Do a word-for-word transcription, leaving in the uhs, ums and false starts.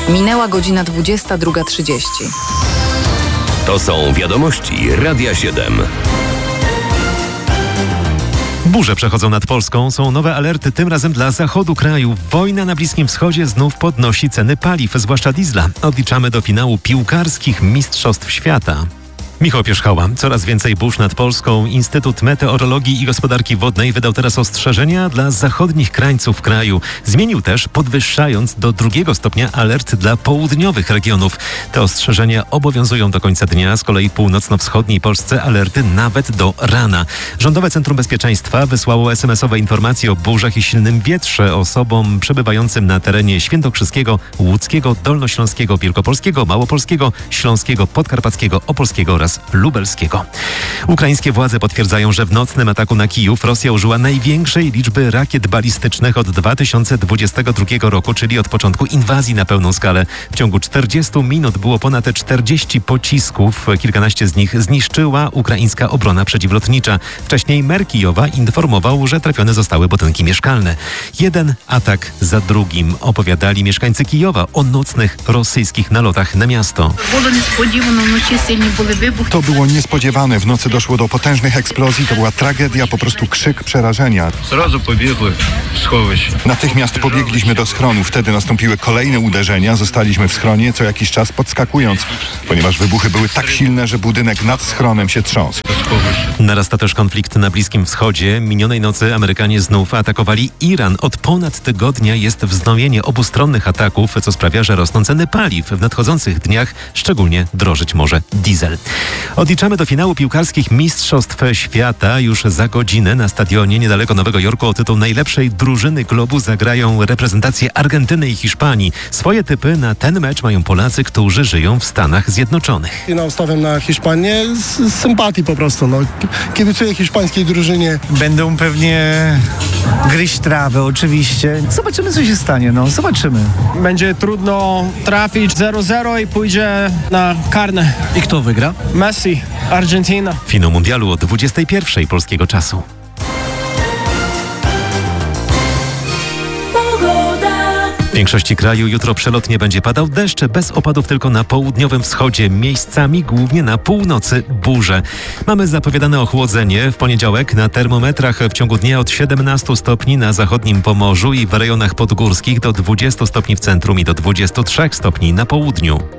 Minęła godzina dwudziesta druga trzydzieści. To są wiadomości Radia siedem. Burze przechodzą nad Polską, są nowe alerty, tym razem dla zachodu kraju. Wojna na Bliskim Wschodzie znów podnosi ceny paliw, zwłaszcza diesla. Odliczamy do finału piłkarskich Mistrzostw Świata. Michał Pierzchała. Coraz więcej burz nad Polską. Instytut Meteorologii i Gospodarki Wodnej wydał teraz ostrzeżenia dla zachodnich krańców kraju. Zmienił też, podwyższając do drugiego stopnia alert dla południowych regionów. Te ostrzeżenia obowiązują do końca dnia, z kolei w północno-wschodniej Polsce alerty nawet do rana. Rządowe Centrum Bezpieczeństwa wysłało es em esowe informacje o burzach i silnym wietrze osobom przebywającym na terenie świętokrzyskiego, łódzkiego, dolnośląskiego, wielkopolskiego, małopolskiego, śląskiego, podkarpackiego, opolskiego oraz lubelskiego. Ukraińskie władze potwierdzają, że w nocnym ataku na Kijów Rosja użyła największej liczby rakiet balistycznych od dwa tysiące dwudziestego drugiego roku, czyli od początku inwazji na pełną skalę. W ciągu czterdziestu minut było ponad czterdzieści pocisków. Kilkanaście z nich zniszczyła ukraińska obrona przeciwlotnicza. Wcześniej mer Kijowa informował, że trafione zostały budynki mieszkalne. Jeden atak za drugim. Opowiadali mieszkańcy Kijowa o nocnych rosyjskich nalotach na miasto. To było niespodziewane. W nocy doszło do potężnych eksplozji. To była tragedia, po prostu krzyk przerażenia. Natychmiast pobiegliśmy do schronu. Wtedy nastąpiły kolejne uderzenia. Zostaliśmy w schronie co jakiś czas podskakując, ponieważ wybuchy były tak silne, że budynek nad schronem się trząsł. Narasta też konflikt na Bliskim Wschodzie. Minionej nocy Amerykanie znów atakowali Iran. Od ponad tygodnia jest wznowienie obustronnych ataków, co sprawia, że rosną ceny paliw. W nadchodzących dniach szczególnie drożyć może diesel. Odliczamy do finału piłkarskich Mistrzostw Świata. Już za godzinę na stadionie niedaleko Nowego Jorku o tytuł najlepszej drużyny globu zagrają reprezentacje Argentyny i Hiszpanii. Swoje typy na ten mecz mają Polacy, którzy żyją w Stanach Zjednoczonych. Ja stawiam na Hiszpanię z, z sympatii po prostu. No. Kibicuję hiszpańskiej drużynie. Będą pewnie gryźć trawę, oczywiście. Zobaczymy, co się stanie. No, zobaczymy. Będzie trudno trafić zero zero i pójdzie na karne. I kto wygra? Messi, Argentyna. Finał mundialu o dwudziestej pierwszej polskiego czasu. W większości kraju jutro przelotnie będzie padał deszcz, bez opadów tylko na południowym wschodzie, miejscami głównie na północy burze. Mamy zapowiadane ochłodzenie w poniedziałek na termometrach w ciągu dnia od siedemnastu stopni na zachodnim Pomorzu i w rejonach podgórskich do dwudziestu stopni w centrum i do dwudziestu trzech stopni na południu.